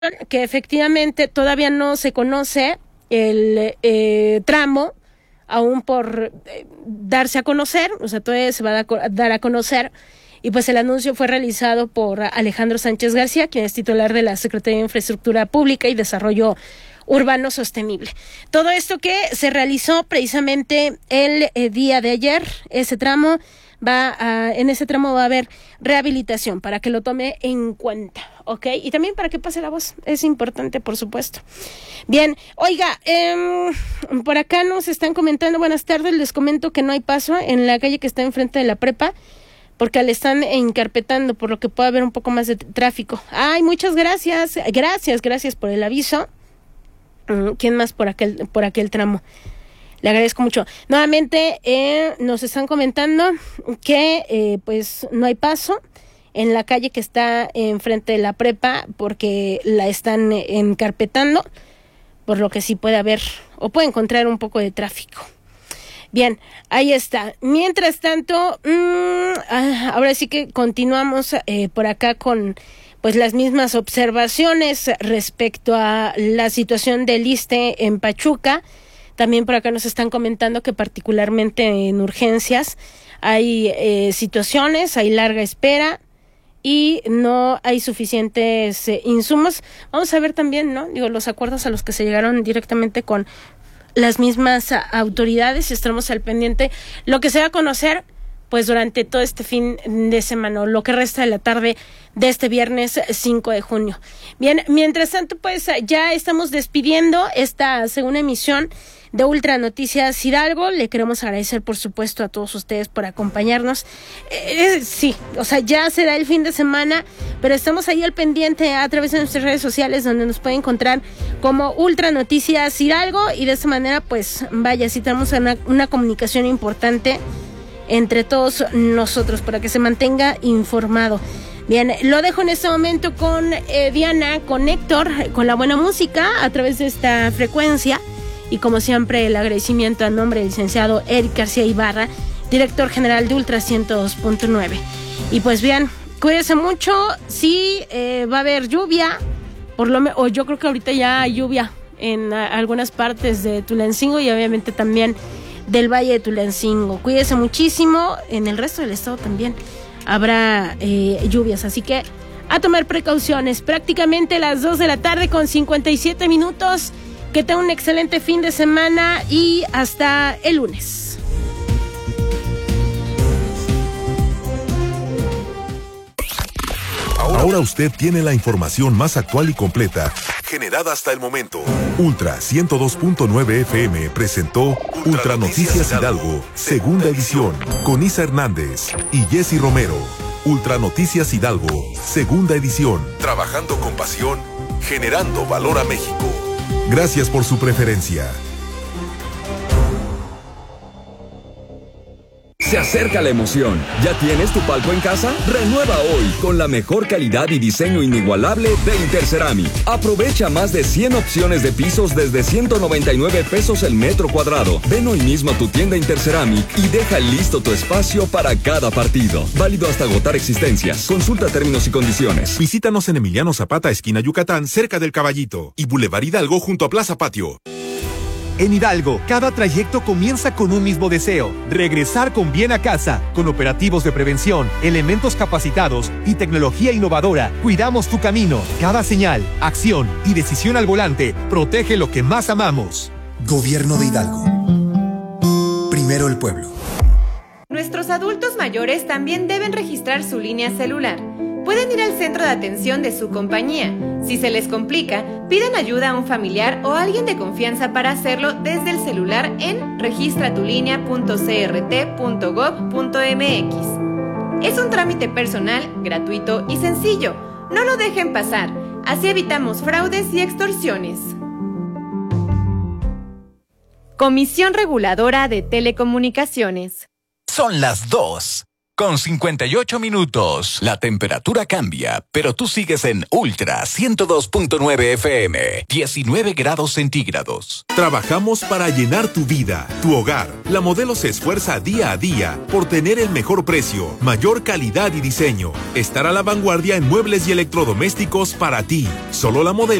que efectivamente todavía no se conoce el tramo, aún por darse a conocer, o sea, todavía se va a dar a conocer, y pues el anuncio fue realizado por Alejandro Sánchez García, quien es titular de la Secretaría de Infraestructura Pública y Desarrollo Urbano Sostenible. Todo esto que se realizó precisamente el día de ayer, ese tramo en ese tramo va a haber rehabilitación para que lo tome en cuenta, ¿ok? Y también para que pase la voz, es importante, por supuesto. Bien, oiga, por acá nos están comentando, buenas tardes, les comento que no hay paso en la calle que está enfrente de la prepa, porque le están encarpetando, por lo que puede haber un poco más de tráfico. Ay, muchas gracias, gracias por el aviso. ¿Quién más por aquel tramo? Le agradezco mucho. Nuevamente nos están comentando que pues no hay paso en la calle que está enfrente de la prepa porque la están encarpetando, por lo que sí puede haber o puede encontrar un poco de tráfico. Bien, ahí está. Mientras tanto, ahora sí que continuamos por acá con pues las mismas observaciones respecto a la situación del ISSSTE en Pachuca. También por acá nos están comentando que particularmente en urgencias hay situaciones, hay larga espera y no hay suficientes insumos. Vamos a ver también, ¿no? Los acuerdos a los que se llegaron directamente con las mismas autoridades, y estaremos al pendiente. Lo que se va a conocer pues durante todo este fin de semana, lo que resta de la tarde de este viernes 5 de junio. Bien, mientras tanto, pues ya estamos despidiendo esta segunda emisión de Ultra Noticias Hidalgo. Le queremos agradecer, por supuesto, a todos ustedes por acompañarnos. Sí, o sea, ya será el fin de semana, pero estamos ahí al pendiente a través de nuestras redes sociales, donde nos pueden encontrar como Ultra Noticias Hidalgo, y de esta manera, pues, vaya, sí tenemos una comunicación importante entre todos nosotros para que se mantenga informado. Bien, lo dejo en este momento con Diana, con Héctor, con la buena música a través de esta frecuencia, y como siempre el agradecimiento a nombre del licenciado Eric García Ibarra, director general de Ultra 102.9. Y pues bien, cuídense mucho. Sí, va a haber lluvia, o yo creo que ahorita ya hay lluvia en algunas partes de Tulancingo y obviamente también del Valle de Tulancingo. Cuídese muchísimo. En el resto del estado también habrá lluvias, así que a tomar precauciones. Prácticamente las 2 de la tarde con 57 minutos. Que tenga un excelente fin de semana y hasta el lunes. Ahora usted tiene la información más actual y completa, generada hasta el momento. Ultra 102.9 FM presentó Ultra Noticias Hidalgo, segunda edición, con Isa Hernández y Jessy Romero. Ultra Noticias Hidalgo, segunda edición, trabajando con pasión, generando valor a México. Gracias por su preferencia. Se acerca la emoción. ¿Ya tienes tu palco en casa? Renueva hoy con la mejor calidad y diseño inigualable de Interceramic. Aprovecha más de 100 opciones de pisos desde 199 pesos el metro cuadrado. Ven hoy mismo a tu tienda Interceramic y deja listo tu espacio para cada partido. Válido hasta agotar existencias. Consulta términos y condiciones. Visítanos en Emiliano Zapata, esquina Yucatán, cerca del Caballito, y Boulevard Hidalgo junto a Plaza Patio. En Hidalgo, cada trayecto comienza con un mismo deseo: regresar con bien a casa. Con operativos de prevención, elementos capacitados y tecnología innovadora, cuidamos tu camino. Cada señal, acción y decisión al volante protege lo que más amamos. Gobierno de Hidalgo. Primero el pueblo. Nuestros adultos mayores también deben registrar su línea celular. Pueden ir al centro de atención de su compañía. Si se les complica, pidan ayuda a un familiar o a alguien de confianza para hacerlo desde el celular en registratulinea.crt.gov.mx. Es un trámite personal, gratuito y sencillo. No lo dejen pasar. Así evitamos fraudes y extorsiones. Comisión Reguladora de Telecomunicaciones. Son las 2 con 58 minutos. La temperatura cambia, pero tú sigues en Ultra 102.9 FM, 19 grados centígrados. Trabajamos para llenar tu vida, tu hogar. La Modelo se esfuerza día a día por tener el mejor precio, mayor calidad y diseño. Estar a la vanguardia en muebles y electrodomésticos para ti. Solo la Modelo